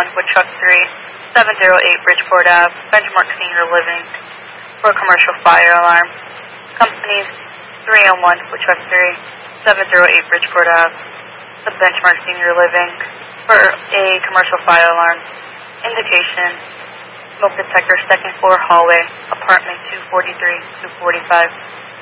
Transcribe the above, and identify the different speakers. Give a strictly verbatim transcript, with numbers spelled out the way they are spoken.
Speaker 1: one with truck three, seven oh eight Bridgeport Avenue, Benchmark Senior Living, for a commercial fire alarm. Company three oh one with truck three, seven oh eight Bridgeport Avenue, the Benchmark Senior Living, for a commercial fire alarm. Indication, smoke detector, second floor hallway, apartment two forty-three, two forty-five.